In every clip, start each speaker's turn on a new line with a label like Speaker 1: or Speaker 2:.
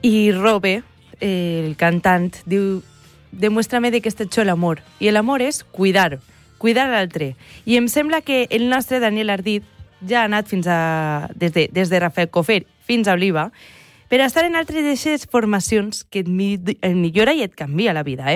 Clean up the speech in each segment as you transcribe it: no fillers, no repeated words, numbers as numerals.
Speaker 1: I Robe, el cantant, diu: demuéstrame de què està hecho l'amor. I l'amor és cuidar l'altre. I em sembla que el nostre Daniel Ardit ja ha anat des de Rafael Cofer fins a Oliva per a estar en altres d'aquestes formacions que et millora i et canvia la vida.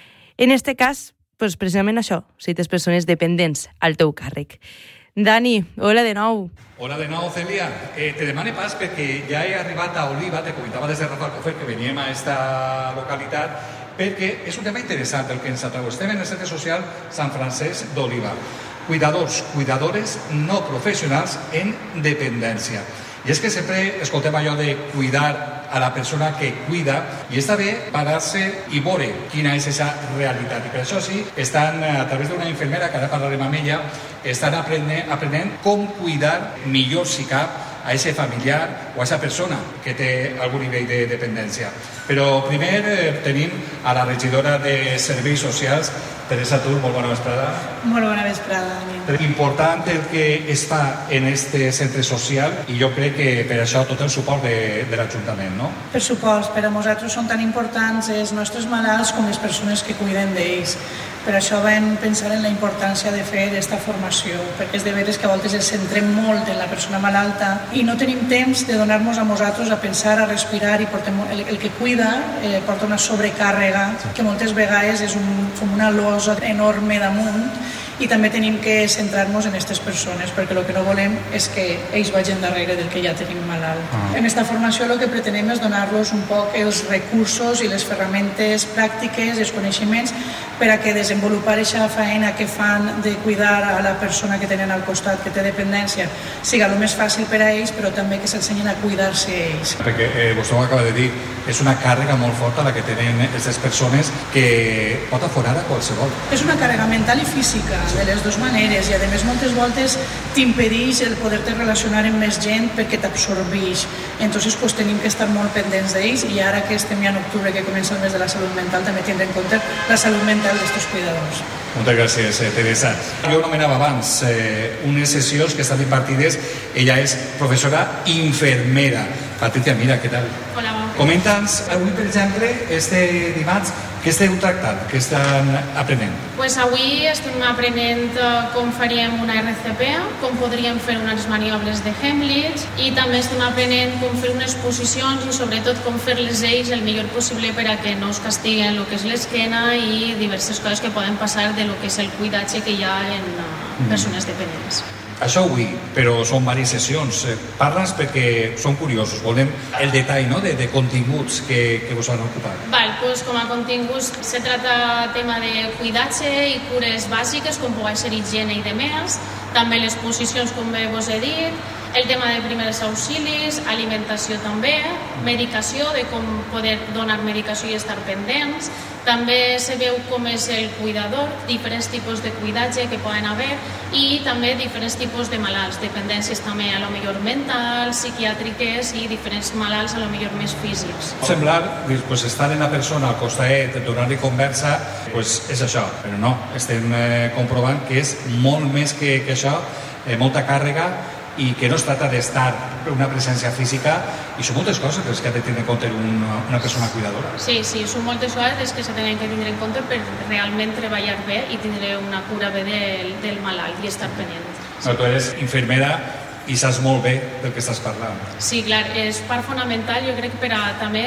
Speaker 1: En este cas, pues, precisament això, si tens persones dependents al teu càrrec. Dani, hola de nou.
Speaker 2: Hola de nou, Cèlia. Te demane pas perquè ja he arribat a Oliva, te comentava des de Rafael Cofer que veníem a esta localitat, perquè és un tema interessant el que ens atrau. Estem en el centre social Sant Francesc d'Oliva. Cuidadors, cuidadores no professionals en dependència. I és que sempre escoltem allò de cuidar a la persona que cuida i està bé parar-se i veure quina és aquesta realitat. I per això sí, estan a través d'una infermera, que ara parlarem amb ella, estan aprenent com cuidar millor si cap a ese familiar o a esa persona que té algun nivell de dependència. Però primer tenim a la regidora de Serveis Socials, Teresa Tur. Molt bona vesprada.
Speaker 3: Molt bona vesprada, Dani.
Speaker 2: Important el que es fa en este centre social i jo crec que per això tot el suport de l'Ajuntament, no?
Speaker 3: Per supost, per a nosaltres són tan importants els nostres malalts com les persones que cuiden d'ells. Per això vam pensar en la importància de fer aquesta formació, perquè és de veres que a voltes ens centrem molt en la persona malalta i no tenim temps de donar-nos a nosaltres a pensar, a respirar, i el que cuida porta una sobrecàrrega que moltes vegades és com una losa enorme damunt, i també tenim que centrar-nos en aquestes persones, perquè el que no volem és que ells vagin darrere del que ja tenim malalt. En aquesta formació el que pretenem és donar-los un poc els recursos i les ferramentes pràctiques, els coneixements, per a que desenvolupar aquesta feina que fan de cuidar a la persona que tenen al costat, que té dependència, siga el més fàcil per a ells, però també que s'ensenyin a cuidar-se ells.
Speaker 2: Perquè vostè ho acaba de dir, és una càrrega molt forta la que tenen aquestes persones que pot aforar a qualsevol.
Speaker 3: És una càrrega mental i física, de les dues maneres, i a més moltes voltes t'impedeix el poder-te relacionar amb més gent perquè t'absorbeix. Entonces pues tenim que estar molt pendents d'ells, i ara que estem ja en octubre, que comença el mes de la salut mental, també tindre en compte la salut mental d'estos cuidadors.
Speaker 2: Moltes gràcies, Teresa. Jo anomenava abans unes sessions que estan impartides. Ella és professora infermera. Patricia, mira, què tal?
Speaker 4: Hola.
Speaker 2: Comenta'ns, avui, per exemple, este dimarts, què esteu tractant? Què estan aprenent?
Speaker 4: Pues avui estem aprenent com faríem una RCP, com podríem fer unes maniobres de Heimlich, i també estem aprenent com fer unes posicions i sobretot com fer-les ells el millor possible per a que no es castiguen el que és l'esquena i diverses coses que poden passar de lo que és el cuidatge que hi ha en persones dependents.
Speaker 2: Això avui, però són diverses sessions. Parla'ns perquè som curiosos, volem el detall, no?, de continguts que vos han ocupat.
Speaker 4: Pues com a continguts se trata tema de cuidatge i cures bàsiques, com pugui ser higiene i demés, també les posicions, com bé vos he dit, el tema de primers auxilis, alimentació també, medicació, de com poder donar medicació i estar pendents. També se veu com és el cuidador, diferents tipus de cuidatge que poden haver, i també diferents tipus de malalts, dependències també a lo millor mentals, psiquiàtriques, i diferents malalts a lo millor més físics.
Speaker 2: Semblar, pues, estar en la persona al costat, donar-li conversa, pues, és això, però no, estem comprovant que és molt més que això, molta càrrega, i que no es tracta d'estar una presència física, i són moltes coses les que ha de tenir en compte una persona cuidadora.
Speaker 4: Sí, són moltes coses les que se tenen que tindre en compte per realment treballar bé i tindre una cura bé del malalt i estar pendent.
Speaker 2: Sí. Tu eres infermera i saps molt bé del que estàs parlant.
Speaker 4: Sí, clar, és part fonamental, jo crec, per a també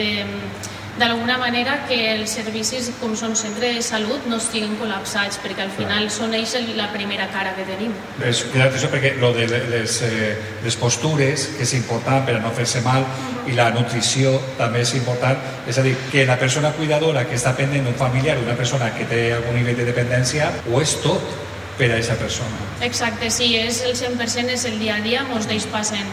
Speaker 4: d'alguna manera que els servicis, com són centre de salut, no estiguen col·lapsats, perquè al final són ells la primera cara que tenim.
Speaker 2: Cuida't això, perquè lo de les postures, que és important per a no fer-se mal, i la nutrició també és important, és a dir, que la persona cuidadora que està pendent d'un familiar, una persona que té algun nivell de dependència, ho és tot per a aquesta persona.
Speaker 4: Exacte, sí, és el 100%, és el dia a dia, molts d'ells passen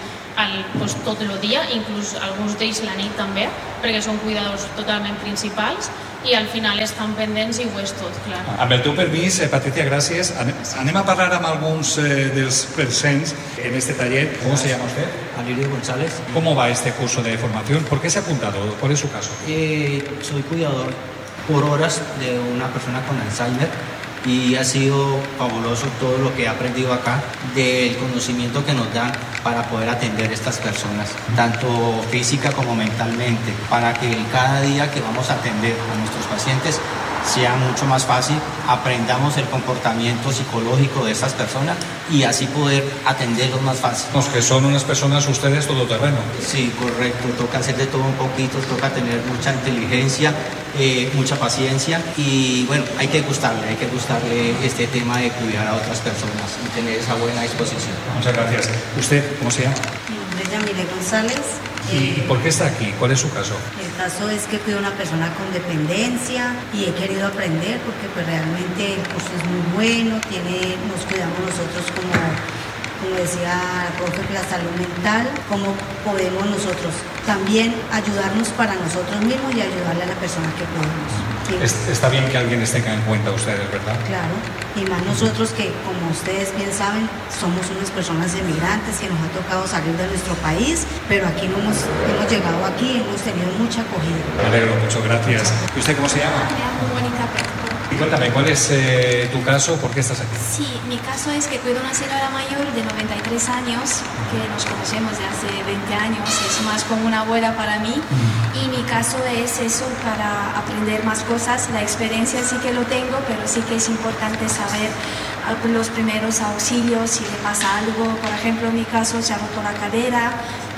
Speaker 4: tot el dia, inclús alguns d'ells la nit també, perquè són cuidadors totalment principals, i al final estan pendents i ho és tot, clar.
Speaker 2: Amb el teu permís, Patricia, gràcies. Anem a parlar amb alguns dels presents en este taller. ¿Cómo se llama usted?
Speaker 5: Alirio González.
Speaker 2: ¿Cómo va este curso de formación? ¿Por qué se ha apuntado? ¿Cuál es su caso?
Speaker 5: Soy cuidador por horas de una persona con Alzheimer y ha sido fabuloso todo lo que he aprendido acá, del conocimiento que nos dan para poder atender a estas personas, tanto física como mentalmente, para que cada día que vamos a atender a nuestros pacientes sea mucho más fácil, aprendamos el comportamiento psicológico de estas personas y así poder atenderlos más fácil.
Speaker 2: Los que son unas personas, ustedes, todoterreno.
Speaker 5: Sí, correcto, toca hacer de todo un poquito, toca tener mucha inteligencia, mucha paciencia y bueno, hay que gustarle este tema de cuidar a otras personas y tener esa buena disposición.
Speaker 2: Muchas gracias. ¿Usted cómo se llama?
Speaker 6: Mi nombre es Yamile González.
Speaker 2: ¿Y por qué está aquí? ¿Cuál es su caso?
Speaker 6: El caso es que cuido a una persona con dependencia y he querido aprender porque pues realmente el curso es muy bueno, nos cuidamos nosotros como decía la profe, la salud mental, cómo podemos nosotros también ayudarnos para nosotros mismos y ayudarle a la persona que podemos. ¿Sí?
Speaker 2: Está bien que alguien les tenga en cuenta a ustedes, ¿verdad?
Speaker 6: Claro, y más nosotros que, como ustedes bien saben, somos unas personas emigrantes que nos ha tocado salir de nuestro país, pero aquí no hemos llegado aquí, hemos tenido mucha acogida.
Speaker 2: Me alegro mucho, gracias. ¿Y usted cómo se llama?
Speaker 7: Me llamo Mónica Petro.
Speaker 2: Y cuéntame, ¿cuál es tu caso? ¿Por qué estás aquí?
Speaker 7: Sí, mi caso es que cuido a una señora mayor de 93 años, que nos conocemos de hace 20 años, es más como una abuela para mí, y mi caso es eso, para aprender más cosas. La experiencia sí que lo tengo, pero sí que es importante saber los primeros auxilios si le pasa algo. Por ejemplo, en mi caso se ha roto la cadera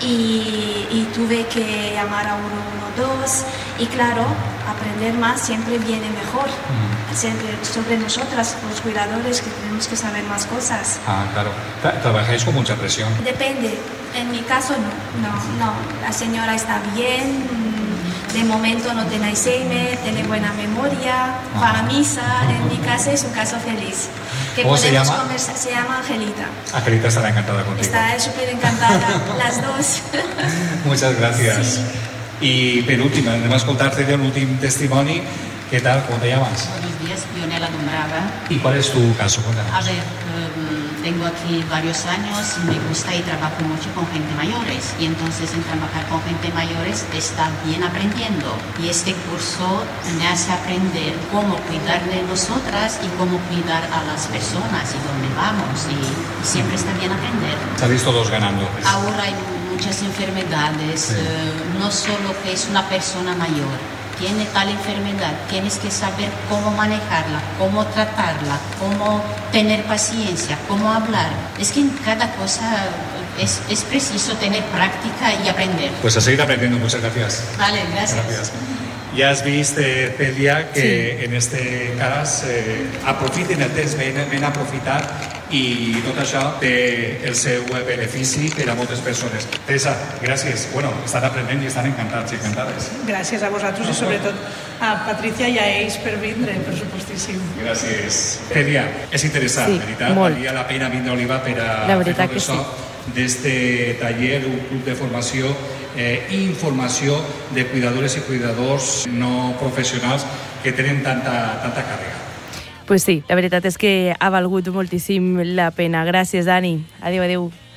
Speaker 7: y tuve que llamar a 112 y claro, aprender más siempre viene mejor. Siempre sobre nosotras, los cuidadores, que tenemos que saber más cosas.
Speaker 2: Ah, claro. ¿Trabajáis con mucha presión?
Speaker 7: Depende. En mi caso no. La señora está bien, de momento no tiene Alzheimer, tiene buena memoria, va a misa. En mi caso es un caso feliz.
Speaker 2: ¿Cómo se llama?
Speaker 7: Conversar. Se llama Angelita.
Speaker 2: Angelita estará encantada contigo.
Speaker 7: Está súper encantada, las dos.
Speaker 2: Muchas gracias.
Speaker 7: Sí.
Speaker 2: I per últim, anem a escoltar-te un últim testimoni. ¿Qué tal? ¿Cómo te llamas?
Speaker 8: Buenos días, Pionela Nombrada.
Speaker 2: ¿Y cuál es tu caso?
Speaker 8: A ver, tengo aquí varios años y me gusta y trabajo mucho con gente mayores. Y entonces en trabajar con gente mayores está bien aprendiendo. Y este curso me hace aprender cómo cuidar de nosotras y cómo cuidar a las personas y dónde vamos. Y siempre está bien aprender.
Speaker 2: Salís todos ganando.
Speaker 8: Ahora hay muchas enfermedades, no solo que es una persona mayor. Tiene tal enfermedad, tienes que saber cómo manejarla, cómo tratarla, cómo tener paciencia, cómo hablar. Es que en cada cosa es preciso tener práctica y aprender.
Speaker 2: Pues a seguir aprendiendo, muchas gracias.
Speaker 8: Vale, gracias.
Speaker 2: Ja has vist, Celia, que en este cas aprofiten el temps ben aprofitat i tot això té el seu benefici per a moltes persones. Teresa, gràcies. Bueno, estan aprenent i estan encantats i encantades.
Speaker 3: Gràcies a vosaltres i sobretot a Patricia i a ells per vindre, per supostíssim.
Speaker 2: Gràcies. Celia, és interessant,
Speaker 1: sí,
Speaker 2: veritat?
Speaker 1: molt.
Speaker 2: Valia la pena vindre a Oliva per a fer tot això d'este taller, un club de formació i informació de cuidadores i cuidadors no professionals que tenen tanta càrrega.
Speaker 1: Pues sí, la veritat és que ha valgut moltíssim la pena. Gràcies, Dani. Adéu, adéu.